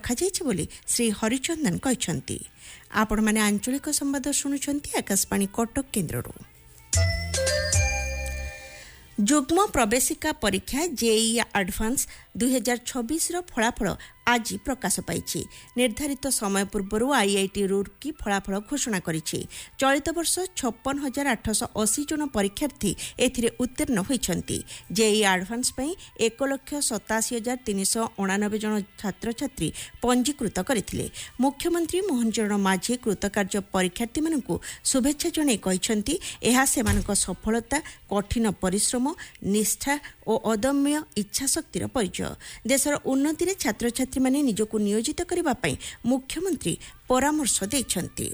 ରଖାଯାଇଛି ବୋଲି ଶ୍ରୀ ହରିଚନ୍ଦନ କହିଛନ୍ତି। ଆପଣମାନେ ଆଞ୍ଚଳିକ ସମ୍ବାଦ ଶୁଣୁଛନ୍ତି ଆକାଶବାଣୀ କଟକ କେନ୍ଦ୍ରରୁ। ଯୁଗ୍ମ ପ୍ରବେଶିକା ପରୀକ୍ଷା ଜେଇଇ ଆଡଭାନ୍ସ 2026ର ଫଳାଫଳ ଆଜି ପ୍ରକାଶ ପାଇଛି। ନିର୍ଦ୍ଧାରିତ ସମୟ ପୂର୍ବରୁ ଆଇଆଇଟି ରୁର୍କି ଫଳାଫଳ ଘୋଷଣା କରିଛି। ଚଳିତ ବର୍ଷ 56,880 ଜଣ ପରୀକ୍ଷାର୍ଥୀ ଏଥିରେ ଉତ୍ତୀର୍ଣ୍ଣ ହୋଇଛନ୍ତି। ଜେଇଇ ଆଡଭାନ୍ସ ପାଇଁ 1,87,389 ଜଣ ଛାତ୍ରଛାତ୍ରୀ ପଞ୍ଜୀକୃତ କରିଥିଲେ। ମୁଖ୍ୟମନ୍ତ୍ରୀ ମୋହନ ଚରଣ ମାଝୀ କୃତକାର୍ଯ୍ୟ ପରୀକ୍ଷାର୍ଥୀମାନଙ୍କୁ ଶୁଭେଚ୍ଛା ଜଣାଇ କହିଛନ୍ତି, ଏହା ସେମାନଙ୍କ ସଫଳତା, କଠିନ ପରିଶ୍ରମ, ନିଷ୍ଠା ଓ ଅଦମ୍ୟ ଇଚ୍ଛାଶକ୍ତିର ପରିଚୟ। ଦେଶର ଉନ୍ନତିରେ ଛାତ୍ରଛାତ୍ରୀମାନେ ନିଜକୁ ନିୟୋଜିତ କରିବା ପାଇଁ ମୁଖ୍ୟମନ୍ତ୍ରୀ ପରାମର୍ଶ ଦେଇଛନ୍ତି।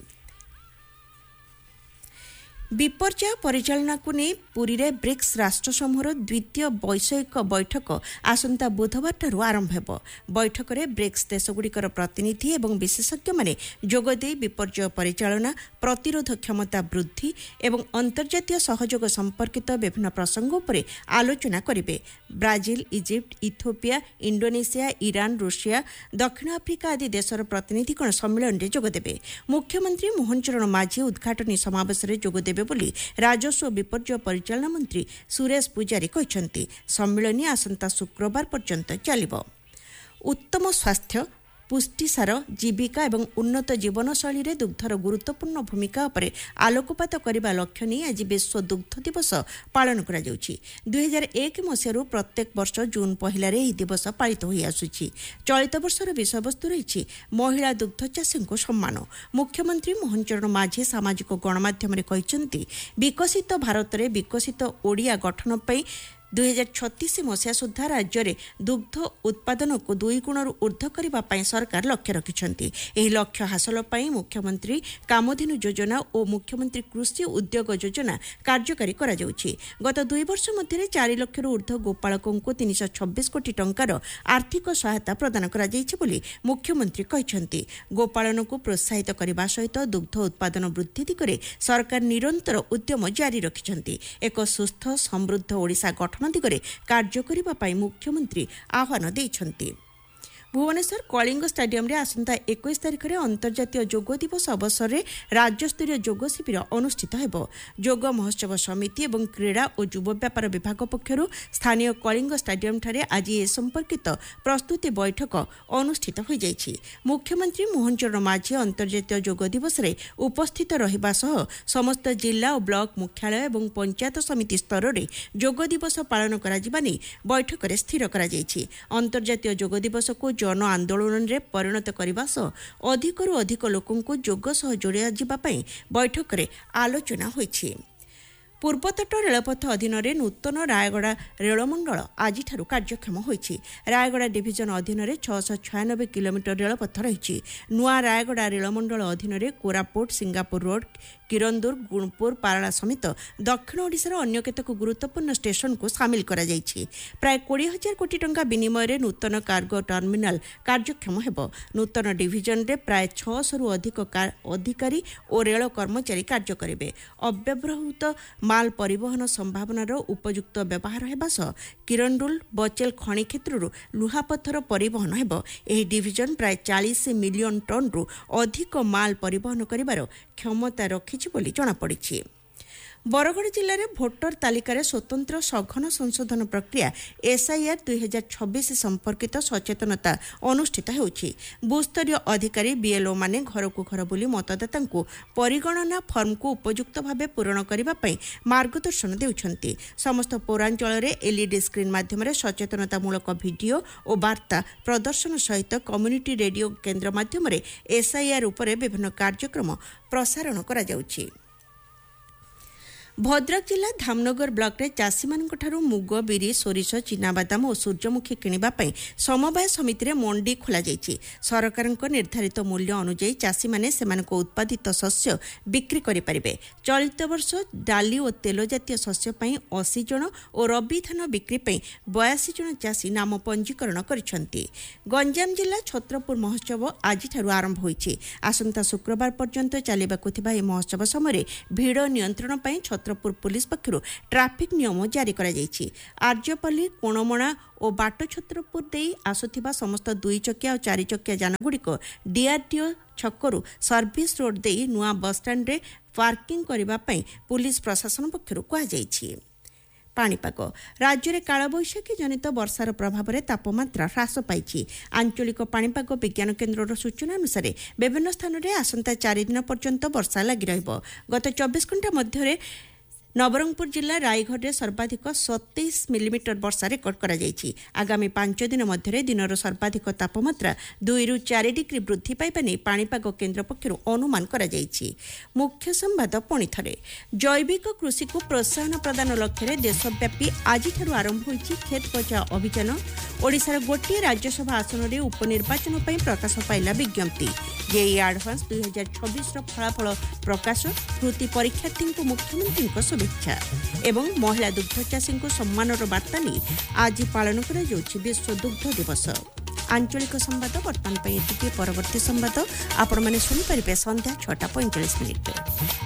ବିପର୍ଯ୍ୟୟ ପରିଚାଳନାକୁ ନେଇ ପୁରୀରେ ବ୍ରିକ୍ସ ରାଷ୍ଟ୍ରସମୂହର ଦ୍ୱିତୀୟ ବୈଷୟିକ ବୈଠକ ଆସନ୍ତା ବୁଧବାରଠାରୁ ଆରମ୍ଭ ହେବ। ବୈଠକରେ ବ୍ରିକ୍ସ ଦେଶଗୁଡ଼ିକର ପ୍ରତିନିଧି ଏବଂ ବିଶେଷଜ୍ଞମାନେ ଯୋଗଦେଇ ବିପର୍ଯ୍ୟୟ ପରିଚାଳନା, ପ୍ରତିରୋଧ କ୍ଷମତା ବୃଦ୍ଧି ଏବଂ ଅନ୍ତର୍ଜାତୀୟ ସହଯୋଗ ସମ୍ପର୍କିତ ବିଭିନ୍ନ ପ୍ରସଙ୍ଗ ଉପରେ ଆଲୋଚନା କରିବେ। Brazil, Egypt, Ethiopia, Indonesia, Iran, Russia, ଦକ୍ଷିଣ ଆଫ୍ରିକା ଆଦି ଦେଶର ପ୍ରତିନିଧିଗଣ ସମ୍ମିଳନୀରେ ଯୋଗଦେବେ। ମୁଖ୍ୟମନ୍ତ୍ରୀ ମୋହନ ଚରଣ ମାଝୀ ଉଦ୍ଘାଟନୀ ସମାବେଶରେ ଯୋଗଦେବେ ବୋଲି ରାଜସ୍ୱ ଓ ବିପର୍ଯ୍ୟୟ ପରିଚାଳନା ମନ୍ତ୍ରୀ ସୁରେଶ ପୂଜାରୀ କହିଛନ୍ତି। ସମ୍ମିଳନୀ ଆସନ୍ତା ଶୁକ୍ରବାର ପର୍ଯ୍ୟନ୍ତ ଚାଲିବ। ଉତ୍ତମ ସ୍ୱାସ୍ଥ୍ୟ, ପୁଷ୍ଟିସାର, ଜୀବିକା ଏବଂ ଉନ୍ନତ ଜୀବନଶୈଳୀରେ ଦୁଗ୍ଧର ଗୁରୁତ୍ୱପୂର୍ଣ୍ଣ ଭୂମିକା ଉପରେ ଆଲୋକପାତ କରିବା ଲକ୍ଷ୍ୟ ନେଇ ଆଜି ବିଶ୍ୱ ଦୁଗ୍ଧ ଦିବସ ପାଳନ କରାଯାଉଛି। 2001 ମସିହାରୁ ପ୍ରତ୍ୟେକ ବର୍ଷ ଜୁନ୍ 1ରେ ଏହି ଦିବସ ପାଳିତ ହୋଇଆସୁଛି। ଚଳିତ ବର୍ଷର ବିଷୟବସ୍ତୁ ରହିଛି ମହିଳା ଦୁଗ୍ଧ ଚାଷୀଙ୍କୁ ସମ୍ମାନ। ମୁଖ୍ୟମନ୍ତ୍ରୀ ମୋହନ ଚରଣ ମାଝୀ ସାମାଜିକ ଗଣମାଧ୍ୟମରେ କହିଛନ୍ତି, ବିକଶିତ ଭାରତରେ ବିକଶିତ ଓଡ଼ିଆ ଗଠନ ପାଇଁ 2036 ମସିହା ସୁଦ୍ଧା ରାଜ୍ୟରେ ଦୁଗ୍ଧ ଉତ୍ପାଦନକୁ 2 ଗୁଣରୁ ଉର୍ଦ୍ଧ୍ୱ କରିବା ପାଇଁ ସରକାର ଲକ୍ଷ୍ୟ ରଖିଛନ୍ତି। ଏହି ଲକ୍ଷ୍ୟ ହାସଲ ପାଇଁ ମୁଖ୍ୟମନ୍ତ୍ରୀ କାମଧେନୁ ଯୋଜନା ଓ ମୁଖ୍ୟମନ୍ତ୍ରୀ କୃଷି ଉଦ୍ୟୋଗ ଯୋଜନା କାର୍ଯ୍ୟକାରୀ କରାଯାଉଛି। ଗତ 2 ବର୍ଷ ମଧ୍ୟରେ 4 ଲକ୍ଷରୁ ଉର୍ଦ୍ଧ୍ୱ ଗୋପାଳକଙ୍କୁ 326 କୋଟି ଟଙ୍କାର ଆର୍ଥିକ ସହାୟତା ପ୍ରଦାନ କରାଯାଇଛି ବୋଲି ମୁଖ୍ୟମନ୍ତ୍ରୀ କହିଛନ୍ତି। ଗୋପାଳନକୁ ପ୍ରୋତ୍ସାହିତ କରିବା ସହିତ ଦୁଗ୍ଧ ଉତ୍ପାଦନ ବୃଦ୍ଧି ଦିଗରେ ସରକାର ନିରନ୍ତର ଉଦ୍ୟମ ଜାରି ରଖିଛନ୍ତି। ଏକ ସୁସ୍ଥ ସମୃଦ୍ଧ ଓଡ଼ିଶା ଗଠନ ଦିଗରେ କାର୍ଯ୍ୟ କରିବା ପାଇଁ ମୁଖ୍ୟମନ୍ତ୍ରୀ ଆହ୍ୱାନ ଦେଇଛନ୍ତି। ଭୁବନେଶ୍ୱର କଳିଙ୍ଗ ଷ୍ଟାଡିୟମରେ ଆସନ୍ତା 21 ତାରିଖରେ ଅନ୍ତର୍ଜାତୀୟ ଯୋଗ ଦିବସ ଅବସରରେ ରାଜ୍ୟସ୍ତରୀୟ ଯୋଗ ଶିବିର ଅନୁଷ୍ଠିତ ହେବ। ଯୋଗ ମହୋତ୍ସବ ସମିତି ଏବଂ କ୍ରୀଡ଼ା ଓ ଯୁବ ବ୍ୟାପାର ବିଭାଗ ପକ୍ଷରୁ ସ୍ଥାନୀୟ କଳିଙ୍ଗ ଷ୍ଟାଡିୟମଠାରେ ଆଜି ଏ ସମ୍ପର୍କିତ ପ୍ରସ୍ତୁତି ବୈଠକ ଅନୁଷ୍ଠିତ ହୋଇଯାଇଛି। ମୁଖ୍ୟମନ୍ତ୍ରୀ ମୋହନ ଚରଣ ମାଝୀ ଅନ୍ତର୍ଜାତୀୟ ଯୋଗ ଦିବସରେ ଉପସ୍ଥିତ ରହିବା ସହ ସମସ୍ତ ଜିଲ୍ଲା ଓ ବ୍ଲକ ମୁଖ୍ୟାଳୟ ଏବଂ ପଞ୍ଚାୟତ ସମିତି ସ୍ତରରେ ଯୋଗ ଦିବସ ପାଳନ କରାଯିବା ନେଇ ବୈଠକରେ ସ୍ଥିର କରାଯାଇଛି। ଅନ୍ତର୍ଜାତୀୟ ଯୋଗ ଦିବସକୁ ଜନ ଆନ୍ଦୋଳନରେ ପରିଣତ କରିବା ସହ ଅଧିକରୁ ଅଧିକ ଲୋକଙ୍କୁ ଯୋଗ ସହ ଯୋଡ଼ାଯିବା ପାଇଁ ବୈଠକରେ ଆଲୋଚନା ହୋଇଛି। ପୂର୍ବତଟ ରେଳପଥ ଅଧୀନରେ ନୂତନ ରାୟଗଡ଼ା ରେଳମଣ୍ଡଳ ଆଜିଠାରୁ କାର୍ଯ୍ୟକ୍ଷମ ହୋଇଛି। ରାୟଗଡ଼ା ଡିଭିଜନ ଅଧୀନରେ 696 କିଲୋମିଟର ରେଳପଥ ରହିଛି। ନୂଆ ରାୟଗଡ଼ା ରେଳମଣ୍ଡଳ ଅଧୀନରେ କୋରାପୁଟ, ସିଙ୍ଗାପୁର ରୋଡ୍, କିରନ୍ଦୁର, ଗୁଣପୁର, ପାରଳା ସମେତ ଦକ୍ଷିଣ ଓଡ଼ିଶାର ଅନ୍ୟ କେତେକ ଗୁରୁତ୍ୱପୂର୍ଣ୍ଣ ଷ୍ଟେସନକୁ ସାମିଲ କରାଯାଇଛି। ପ୍ରାୟ 20,000 କୋଟି ଟଙ୍କା ବିନିମୟରେ ନୂତନ କାର୍ଗୋ ଟର୍ମିନାଲ କାର୍ଯ୍ୟକ୍ଷମ ହେବ। ନୂତନ ଡିଭିଜନରେ ପ୍ରାୟ 600ରୁ ଅଧିକ ଅଧିକାରୀ ଓ ରେଳ କର୍ମଚାରୀ କାର୍ଯ୍ୟ କରିବେ। ଅବ୍ୟବହୃତ ମାଲ ପରିବହନ ସମ୍ଭାବନାର ଉପଯୁକ୍ତ ବ୍ୟବହାର ହେବା ସହ କିରଣ୍ଡୁଲ, ବଚେଲ ଖଣି କ୍ଷେତ୍ରରୁ ଲୁହାପଥର ପରିବହନ ହେବ। ଏହି ଡିଭିଜନ ପ୍ରାୟ 40 ମିଲିୟନ ଟନ୍ରୁ ଅଧିକ ମାଲ ପରିବହନ କରିବାର କ୍ଷମତା ରଖିଛି ବୋଲି ଜଣାପଡ଼ିଛି। ବରଗଡ଼ ଜିଲ୍ଲାରେ ଭୋଟର ତାଲିକାରେ ସ୍ୱତନ୍ତ୍ର ସଘନ ସଂଶୋଧନ ପ୍ରକ୍ରିୟା SIR 2026 ସମ୍ପର୍କିତ ସଚେତନତା ଅନୁଷ୍ଠିତ ହେଉଛି। ବୁଥସ୍ତରୀୟ ଅଧିକାରୀ BLO ମାନେ ଘରକୁ ଘର ବୁଲି ମତଦାତାଙ୍କୁ ପରିଗଣନା ଫର୍ମକୁ ଉପଯୁକ୍ତ ଭାବେ ପୂରଣ କରିବା ପାଇଁ ମାର୍ଗଦର୍ଶନ ଦେଉଛନ୍ତି। ସମସ୍ତ ପୌରାଞ୍ଚଳରେ LED ସ୍କ୍ରିନ୍ ମାଧ୍ୟମରେ ସଚେତନତାମୂଳକ ଭିଡିଓ ଓ ବାର୍ତ୍ତା ପ୍ରଦର୍ଶନ ସହିତ କମ୍ୟୁନିଟି ରେଡିଓ କେନ୍ଦ୍ର ମାଧ୍ୟମରେ SIR ଉପରେ ବିଭିନ୍ନ କାର୍ଯ୍ୟକ୍ରମ ପ୍ରସାରଣ କରାଯାଉଛି। ଭଦ୍ରକ ଜିଲ୍ଲା ଧାମନଗର ବ୍ଲକରେ ଚାଷୀମାନଙ୍କଠାରୁ ମୁଗ, ବିରି, ସୋରିଷ, ଚିନାବାଦାମ ଓ ସୂର୍ଯ୍ୟମୁଖୀ କିଣିବା ପାଇଁ ସମବାୟ ସମିତିରେ ମଣ୍ଡି ଖୋଲାଯାଇଛି। ସରକାରଙ୍କ ନିର୍ଦ୍ଧାରିତ ମୂଲ୍ୟ ଅନୁଯାୟୀ ଚାଷୀମାନେ ସେମାନଙ୍କ ଉତ୍ପାଦିତ ଶସ୍ୟ ବିକ୍ରି କରିପାରିବେ। ଚଳିତ ବର୍ଷ ଡାଲି ଓ ତେଲ ଜାତୀୟ ଶସ୍ୟ ପାଇଁ 80 ଜଣ ଓ ରବି ଧାନ ବିକ୍ରି ପାଇଁ 82 ଜଣ ଚାଷୀ ନାମ ପଞ୍ଜୀକରଣ କରିଛନ୍ତି। ଗଞ୍ଜାମ ଜିଲ୍ଲା ଛତ୍ରପୁର ମହୋତ୍ସବ ଆଜିଠାରୁ ଆରମ୍ଭ ହୋଇଛି। ଆସନ୍ତା ଶୁକ୍ରବାର ପର୍ଯ୍ୟନ୍ତ ଚାଲିବାକୁ ଥିବା ଏହି ମହୋତ୍ସବ ସମୟରେ ଭିଡ଼ ନିୟନ୍ତ୍ରଣ ପାଇଁ ପାତ୍ରପୁର ପୁଲିସ ପକ୍ଷରୁ ଟ୍ରାଫିକ୍ ନିୟମ ଜାରି କରାଯାଇଛି। ଆର୍ଯ୍ୟପଲ୍ଲୀ କୋଣମଣା ଓ ବାଟ ଛତ୍ରପୁର ଦେଇ ଆସୁଥିବା ସମସ୍ତ 2 ଚକିଆ ଓ 4 ଚକିଆ ଯାନଗୁଡ଼ିକ ଡିଆର୍ଡିଓ ଛକରୁ ସର୍ଭିସ୍ ରୋଡ୍ ଦେଇ ନୂଆ ବସ୍ଷ୍ଟାଣ୍ଡରେ ପାର୍କିଂ କରିବା ପାଇଁ ପୁଲିସ ପ୍ରଶାସନ ପକ୍ଷରୁ କୁହାଯାଇଛି। ପାଣିପାଗ ରାଜ୍ୟରେ କାଳବୈଶାଖୀ ଜନିତ ବର୍ଷାର ପ୍ରଭାବରେ ତାପମାତ୍ରା ହ୍ରାସ ପାଇଛି। ଆଞ୍ଚଳିକ ପାଣିପାଗ ବିଜ୍ଞାନ କେନ୍ଦ୍ରର ସୂଚନା ଅନୁସାରେ ବିଭିନ୍ନ ସ୍ଥାନରେ ଆସନ୍ତା 4 ଦିନ ପର୍ଯ୍ୟନ୍ତ ବର୍ଷା ଲାଗି ରହିବ। ଗତ 24 ଘଣ୍ଟା ମଧ୍ୟରେ ନବରଙ୍ଗପୁର ଜିଲ୍ଲା ରାଇଘରରେ ସର୍ବାଧିକ 27 ମିଲିମିଟର ବର୍ଷା ରେକର୍ଡ କରାଯାଇଛି। ଆଗାମୀ 5 ଦିନ ମଧ୍ୟରେ ଦିନର ସର୍ବାଧିକ ତାପମାତ୍ରା 2ରୁ 4 ଡିଗ୍ରୀ ବୃଦ୍ଧି ପାଇବା ନେଇ ପାଣିପାଗ କେନ୍ଦ୍ର ପକ୍ଷରୁ ଅନୁମାନ କରାଯାଇଛି। ମୁଖ୍ୟ ସମ୍ବାଦ ପୁଣିଥରେ ଜୈବିକ କୃଷିକୁ ପ୍ରୋତ୍ସାହନ ପ୍ରଦାନ ଲକ୍ଷ୍ୟରେ ଦେଶବ୍ୟାପୀ ଆଜିଠାରୁ ଆରମ୍ଭ ହୋଇଛି କ୍ଷେତ ବଚାଓ ଅଭିଯାନ। ଓଡ଼ିଶାର ଗୋଟିଏ ରାଜ୍ୟସଭା ଆସନରେ ଉପନିର୍ବାଚନ ପାଇଁ ପ୍ରକାଶ ପାଇଲା ବିଜ୍ଞପ୍ତି। ଜେଇଇ ଆଡଭାନ୍ସ 2026ର ଫଳାଫଳ ପ୍ରକାଶ। କୃତି ପରୀକ୍ଷାର୍ଥୀଙ୍କୁ ମୁଖ୍ୟମନ୍ତ୍ରୀଙ୍କ शुभेच्छा एवं महिला दुग्ध चाषी सम्मानर वार्ता नहीं आज पालन कराଯାଉଛି विश्व दुग्ध दिवस। आंचलिक संवाद वर्तमान परवर्ती संवाद आपण मैंने शुणिपारे संध्या 6:45।